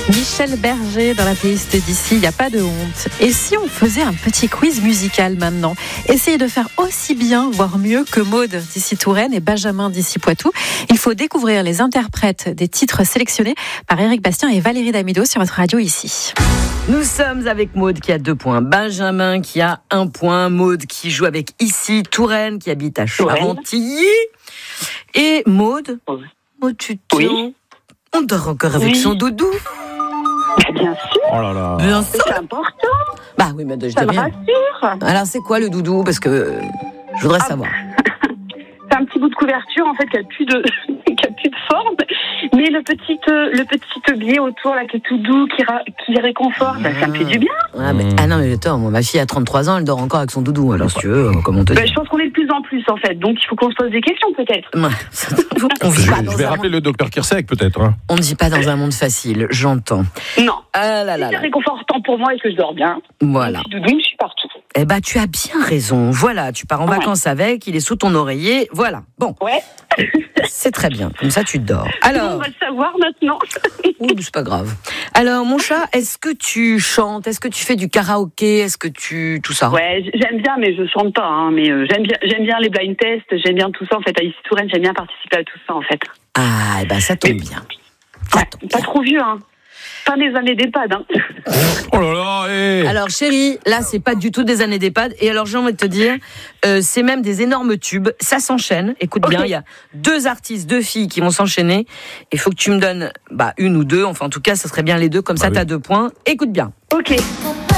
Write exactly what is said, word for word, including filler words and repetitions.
Michel Berger dans la playlist d'ici, il n'y a pas de honte. Et si on faisait un petit quiz musical maintenant? Essayez de faire aussi bien, voire mieux que Maude d'ici Touraine et Benjamin d'ici Poitou. Il faut découvrir les interprètes des titres sélectionnés par Éric Bastien et Valérie Damido sur votre radio ici. Nous sommes avec Maude qui a deux points, Benjamin qui a un point, Maude qui joue avec ici Touraine qui habite à Charentilly. Et Maude, Oui. Maude, tu te Oui. on dort encore avec Oui. son doudou. Bien sûr, Oh là là. Bien sûr. c'est important, Bah oui, mais je ça dois me bien. rassure. Alors c'est quoi le doudou? Parce que euh, je voudrais Ah. savoir. C'est un petit bout de couverture en fait qui a plus de qui a plus de forme, mais le petit euh, le petit biais autour là qui est tout doux, qui ra- qui réconforte, bah, ça me fait du bien. Ah, mais, ah non mais attends, moi, ma fille a trente-trois ans, elle dort encore avec son doudou. Alors si tu veux, comment te Bah, dire? je pense qu'on est de plus en plus en fait, donc il faut qu'on se pose des questions peut-être. Ouais. On Je, vit pas je dans vais un rappeler monde... le docteur Kirsek peut-être. Hein. On ne vit pas dans un monde facile, j'entends. Non, Ah là là c'est là. réconfortant pour moi et que je dors bien. Voilà. Mon petit doudou, je suis partout. Eh ben, tu as bien raison. Voilà, tu pars en Ouais. vacances avec, il est sous ton oreiller. Voilà. Bon, Ouais, c'est très bien. Comme ça, tu dors. on Alors, va le savoir maintenant. ouh, c'est pas grave. Alors, mon chat, est-ce que tu chantes? Est-ce que tu fais du karaoké? Est-ce que tu tout ça? Ouais, j'aime bien, mais je chante pas. Hein, mais euh, j'aime bien, j'aime bien les blind tests, j'aime bien tout ça en fait. À Ici Touraine, j'aime bien participer à tout ça en fait. Ah, eh ben, ça tombe Mais- bien. Ça Ouais, tombe pas bien. trop vieux, hein. Pas des années d'EHPAD, hein. Oh là là. eh. Alors, chérie, là, c'est pas du tout des années d'EHPAD. Et alors, j'ai envie de te dire, euh, c'est même des énormes tubes. Ça s'enchaîne. Écoute Ok. bien, il y a deux artistes, deux filles qui vont s'enchaîner. Il faut que tu me donnes bah, une ou deux. Enfin, en tout cas, ça serait bien les deux. Comme Bah ça, oui. t'as deux points. Écoute bien. Ok. Papa,